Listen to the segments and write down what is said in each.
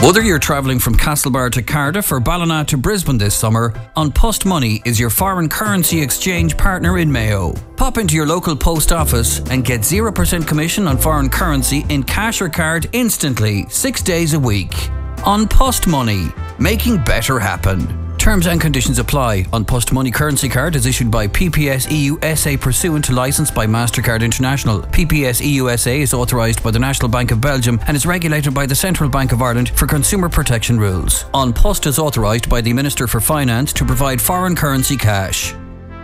Whether you're travelling from Castlebar to Cardiff or Ballina to Brisbane this summer, An Post Money is your foreign currency exchange partner in Mayo. Pop into your local post office and get 0% commission on foreign currency in cash or card instantly, 6 days a week. An Post Money, making better happen. Terms and conditions apply. An Post Money currency card is issued by PPS EU SA pursuant to licence by MasterCard International. PPS EU SA is authorised by the National Bank of Belgium and is regulated by the Central Bank of Ireland for consumer protection rules. An Post is authorised by the Minister for Finance to provide foreign currency cash.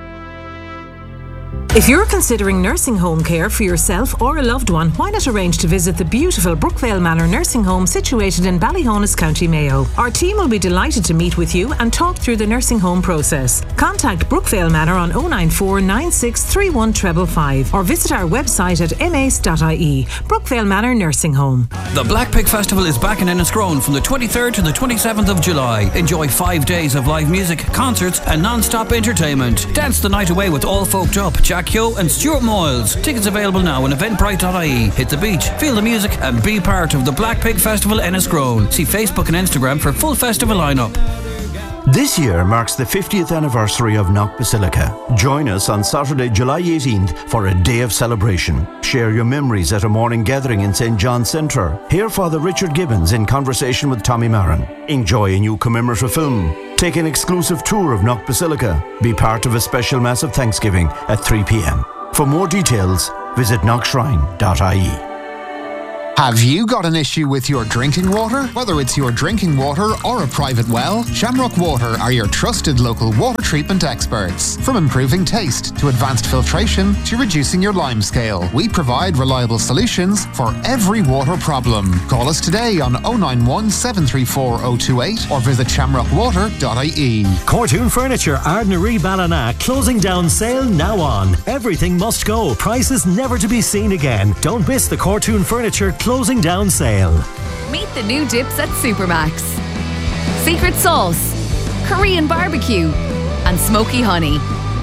If you're considering nursing home care for yourself or a loved one, why not arrange to visit the beautiful Brookvale Manor nursing home situated in Ballyhonus, County Mayo. Our team will be delighted to meet with you and talk through the nursing home process. Contact Brookvale Manor on 094 96 31 555 or visit our website at mace.ie. Brookvale Manor Nursing Home. The Black Pig Festival is back in Enniscrone from the 23rd to the 27th of July. Enjoy 5 days of live music, concerts and non-stop entertainment. Dance the night away with All Folked Up, Jack Yo and Stuart Moyles. Tickets available now on eventbrite.ie. Hit the beach, feel the music and be part of the Black Pig Festival Enniscrone. See Facebook and Instagram for full festival lineup. This year marks the 50th anniversary of Knock Basilica. Join us on Saturday, July 18th for a day of celebration. Share your memories at a morning gathering in St. John's Centre. Hear Father Richard Gibbons in conversation with Tommy Marin. Enjoy a new commemorative film. Take an exclusive tour of Knock Basilica. Be part of a special Mass of Thanksgiving at 3 p.m. For more details, visit knockshrine.ie. Have you got an issue with your drinking water? Whether it's your drinking water or a private well, Shamrock Water are your trusted local water treatment experts. From improving taste to advanced filtration to reducing your lime scale, we provide reliable solutions for every water problem. Call us today on 091 734 028 or visit shamrockwater.ie. Cortoon Furniture, Ardnaree Ballina, closing down sale now on. Everything must go. Prices never to be seen again. Don't miss the Cortoon Furniture closing down sale. Meet the new dips at Supermax. Secret sauce, Korean barbecue, and smoky honey.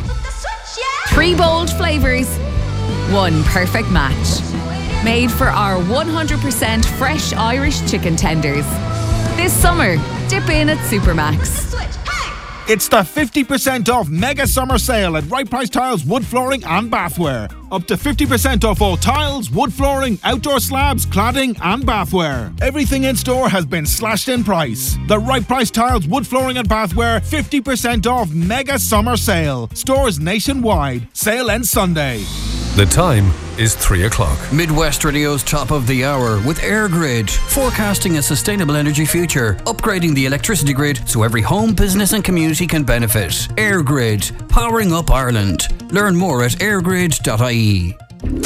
3 bold flavours, 1 perfect match. Made for our 100% fresh Irish chicken tenders. This summer, dip in at Supermax. It's the 50% off mega summer sale at Right Price Tiles, wood flooring and bathware. Up to 50% off all tiles, wood flooring, outdoor slabs, cladding and bathware. Everything in store has been slashed in price. The Right Price Tiles, wood flooring and bathware 50% off mega summer sale. Stores nationwide. Sale ends Sunday. The time is 3 o'clock. Midwest Radio's top of the hour with EirGrid, forecasting a sustainable energy future, upgrading the electricity grid so every home, business and community can benefit. EirGrid, powering up Ireland. Learn more at airgrid.ie.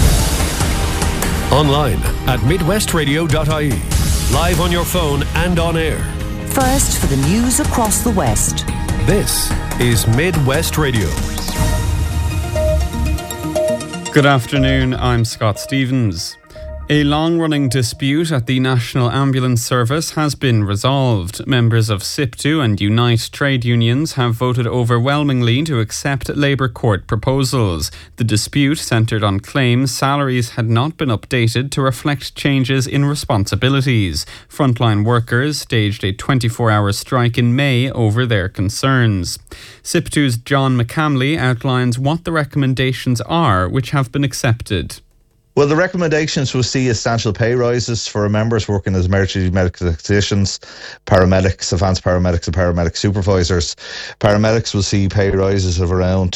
Online at midwestradio.ie. Live on your phone and on air. First for the news across the West. This is Midwest Radio. Good afternoon, I'm Scott Stevens. A long-running dispute at the National Ambulance Service has been resolved. Members of SIPTU and Unite trade unions have voted overwhelmingly to accept Labour court proposals. The dispute centred on claims salaries had not been updated to reflect changes in responsibilities. Frontline workers staged a 24-hour strike in May over their concerns. SIPTU's John McCamley outlines what the recommendations are which have been accepted. Well, the recommendations will see substantial pay rises for members working as emergency medical technicians, paramedics, advanced paramedics and paramedic supervisors. Paramedics will see pay rises of around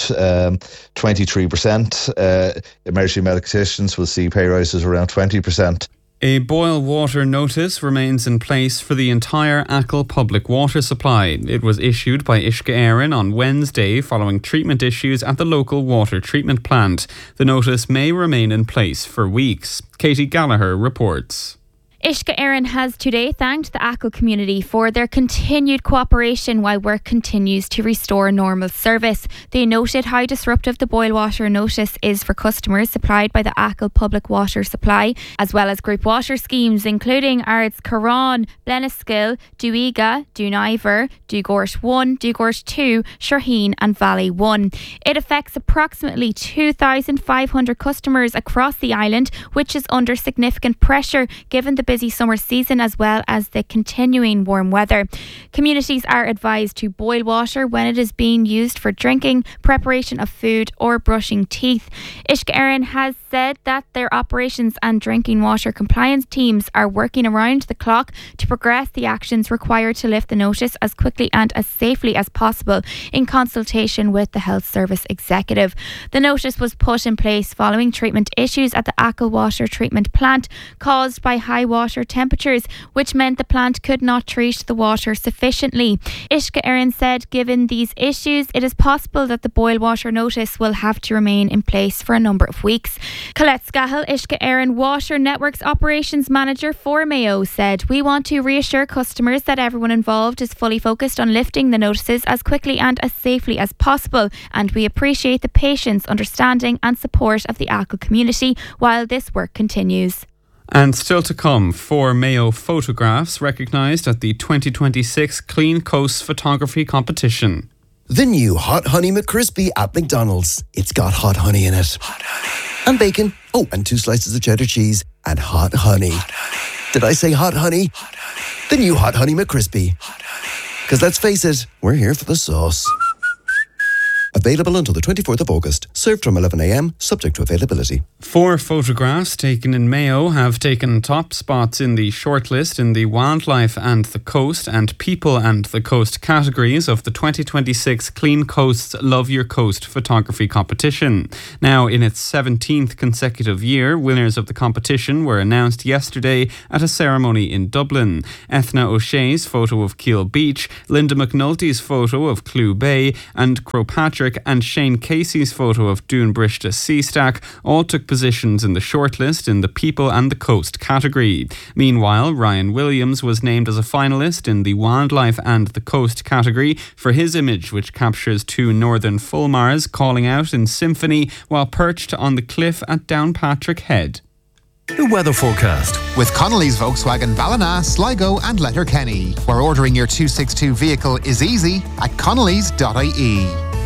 23%. Emergency medical technicians will see pay rises of around 20%. A boil water notice remains in place for the entire Achill public water supply. It was issued by Uisce Éireann on Wednesday following treatment issues at the local water treatment plant. The notice may remain in place for weeks. Katie Gallagher reports. Uisce Éireann has today thanked the Achill community for their continued cooperation while work continues to restore normal service. They noted how disruptive the boil water notice is for customers supplied by the Achill Public Water Supply, as well as group water schemes including Ards Carron, Blenniskill, Duiga, Dunivor, Dugort 1, Dugort 2, Shirheen and Valley 1. It affects approximately 2,500 customers across the island, which is under significant pressure given the busy summer season as well as the continuing warm weather. Communities are advised to boil water when it is being used for drinking, preparation of food or brushing teeth. Uisce Éireann has said that their operations and drinking water compliance teams are working around the clock to progress the actions required to lift the notice as quickly and as safely as possible in consultation with the Health Service Executive. The notice was put in place following treatment issues at the Achill Water Treatment Plant caused by high water temperatures, which meant the plant could not treat the water sufficiently. Uisce Éireann said given these issues, it is possible that the boil water notice will have to remain in place for a number of weeks. Colette Scahill, Uisce Éireann Water Networks Operations Manager for Mayo, said, "We want to reassure customers that everyone involved is fully focused on lifting the notices as quickly and as safely as possible, and we appreciate the patience, understanding and support of the Achill community while this work continues." And still to come, 4 Mayo photographs recognised at the 2026 Clean Coast Photography Competition. The new Hot Honey McCrispy at McDonald's. It's got hot honey in it. Hot honey. And bacon. Oh, and 2 slices of cheddar cheese. And hot honey. Hot honey. Did I say hot honey? Hot honey. The new Hot Honey McCrispy. Hot honey. Because let's face it, we're here for the sauce. Available until the 24th of August. Served from 11 a.m, subject to availability. 4 photographs taken in Mayo have taken top spots in the shortlist in the Wildlife and the Coast and People and the Coast categories of the 2026 Clean Coast's Love Your Coast Photography Competition. Now, in its 17th consecutive year, winners of the competition were announced yesterday at a ceremony in Dublin. Ethna O'Shea's photo of Keel Beach, Linda McNulty's photo of Clew Bay, and Crowpatrick and Shane Casey's photo of Doonbrishta Seastack all took positions in the shortlist in the People and the Coast category. Meanwhile, Ryan Williams was named as a finalist in the Wildlife and the Coast category for his image, which captures 2 northern fulmars calling out in symphony while perched on the cliff at Downpatrick Head. The weather forecast with Connolly's Volkswagen Ballina, Sligo and Letterkenny, where ordering your 262 vehicle is easy at connolly's.ie.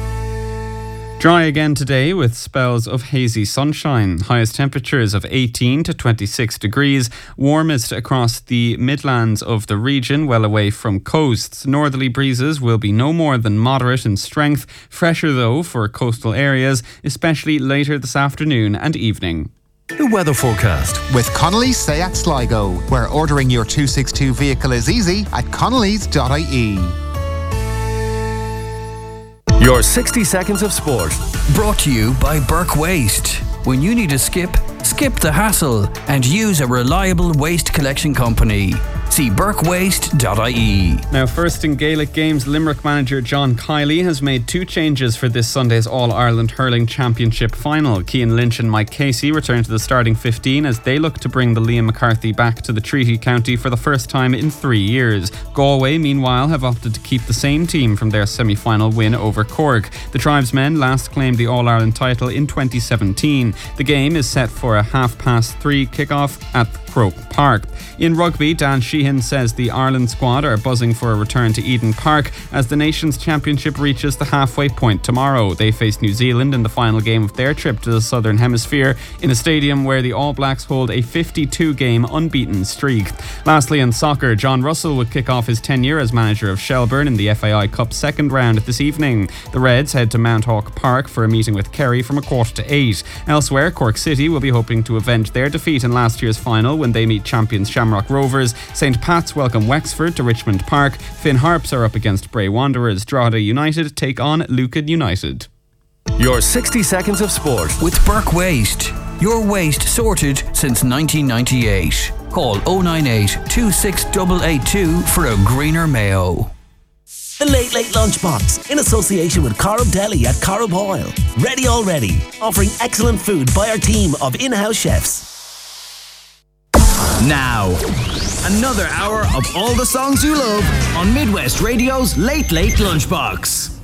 Dry again today with spells of hazy sunshine. Highest temperatures of 18 to 26 degrees. Warmest across the Midlands of the region, well away from coasts. Northerly breezes will be no more than moderate in strength. Fresher though for coastal areas, especially later this afternoon and evening. The weather forecast with Connolly's Seat Sligo, where ordering your 262 vehicle is easy at connolly's.ie. Your 60 seconds of sport. Brought to you by Burke Waste. When you need a skip the hassle and use a reliable waste collection company. See burkewaste.ie. Now, first in Gaelic games, Limerick manager John Kiley has made 2 changes for this Sunday's All-Ireland Hurling Championship final. Cian Lynch and Mike Casey return to the starting 15 as they look to bring the Liam McCarthy back to the Treaty County for the first time in 3 years. Galway, meanwhile, have opted to keep the same team from their semi-final win over Cork. The Tribesmen last claimed the All-Ireland title in 2017. The game is set for a 3:30 kickoff at Croke Park. In rugby, Dan Sheehan says the Ireland squad are buzzing for a return to Eden Park as the Nations Championship reaches the halfway point tomorrow. They face New Zealand in the final game of their trip to the Southern Hemisphere in a stadium where the All Blacks hold a 52-game unbeaten streak. Lastly, in soccer, John Russell will kick off his tenure as manager of Shelbourne in the FAI Cup second round this evening. The Reds head to Mount Hawk Park for a meeting with Kerry from 7:15. Elsewhere, Cork City will be hoping to avenge their defeat in last year's final when they meet champions Shamrock Rovers. St Pat's welcome Wexford to Richmond Park. Finn Harps are up against Bray Wanderers. Drogheda United take on Lucan United. Your 60 seconds of sport with Burke Waste. Your waste sorted since 1998. Call 098 26882 for a greener Mayo. The Late Late Lunchbox, in association with Corrib Deli at Corrib Oil. Ready already, offering excellent food by our team of in-house chefs. Now, another hour of all the songs you love on Midwest Radio's Late Late Lunchbox.